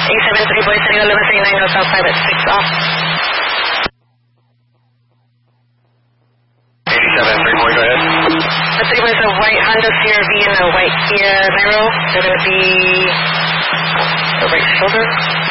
873 boys, heading 1139 North South 5 at 6 off. 873 boy, go ahead. The 3 boys, a white Honda CRV and a white Kia Niro. They're going to be the right shoulder.